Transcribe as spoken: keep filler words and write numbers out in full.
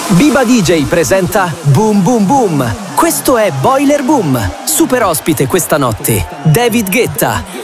Biba D J presenta Boom Boom Boom. Questo è Boiler Boom. Super ospite questa notte, David Guetta.